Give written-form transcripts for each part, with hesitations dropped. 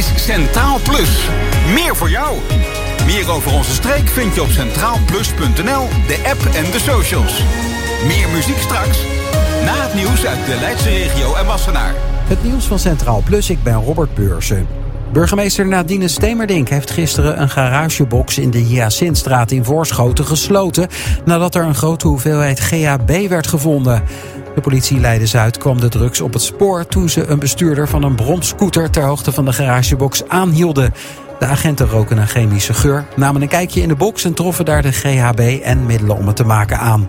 is Centraal Plus. Meer voor jou. Meer over onze streek vind je op centraalplus.nl, de app en de socials. Meer muziek straks. Na het nieuws uit de Leidse regio en Wassenaar. Het nieuws van Centraal Plus, ik ben Robert Beursen. Burgemeester Nadine Stemerdink heeft gisteren een garagebox in de Hyacintstraat in Voorschoten gesloten nadat er een grote hoeveelheid GHB werd gevonden. De politie Leiden-Zuid kwam de drugs op het spoor toen ze een bestuurder van een bromscooter ter hoogte van de garagebox aanhielden. De agenten roken een chemische geur, namen een kijkje in de box en troffen daar de GHB en middelen om het te maken aan.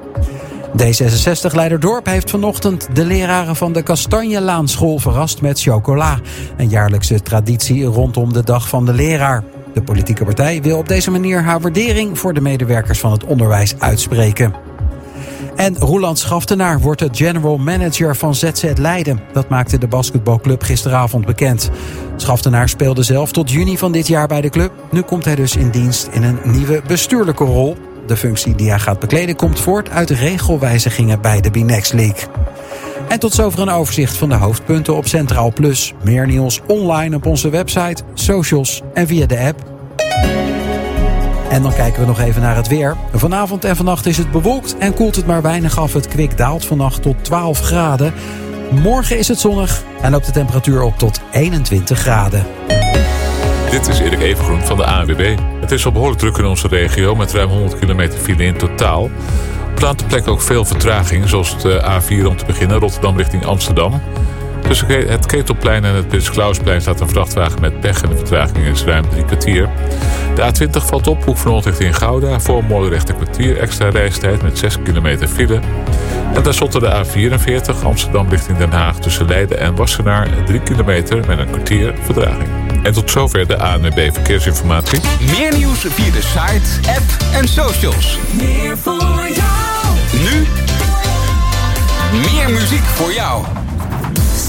D66 Leiderdorp heeft vanochtend de leraren van de Kastanjelaanschool verrast met chocola. Een jaarlijkse traditie rondom de dag van de leraar. De politieke partij wil op deze manier haar waardering voor de medewerkers van het onderwijs uitspreken. En Roeland Schaftenaar wordt de general manager van ZZ Leiden. Dat maakte de basketbalclub gisteravond bekend. Schaftenaar speelde zelf tot juni van dit jaar bij de club. Nu komt hij dus in dienst in een nieuwe bestuurlijke rol. De functie die hij gaat bekleden komt voort uit regelwijzigingen bij de B-Next League. En tot zover een overzicht van de hoofdpunten op Centraal Plus. Meer nieuws online op onze website, socials en via de app. En dan kijken we nog even naar het weer. Vanavond en vannacht is het bewolkt en koelt het maar weinig af. Het kwik daalt vannacht tot 12 graden. Morgen is het zonnig en loopt de temperatuur op tot 21 graden. Dit is Erik Evengroen van de ANWB. Het is al behoorlijk druk in onze regio met ruim 100 kilometer file in totaal. Op een aantal plekken ook veel vertraging, zoals de A4 om te beginnen, Rotterdam richting Amsterdam. Tussen het Ketelplein en het Prins Klausplein staat een vrachtwagen met pech en de vertraging is ruim 3 kwartier. De A20 valt op, Hoek van Holland richting Gouda, voor Moordrecht een kwartier extra reistijd met 6 kilometer file. En tenslotte de A44 Amsterdam richting Den Haag tussen Leiden en Wassenaar 3 kilometer met een kwartier vertraging. En tot zover de ANWB Verkeersinformatie. Meer nieuws via de site, app en socials. Meer voor jou. Nu, meer muziek voor jou.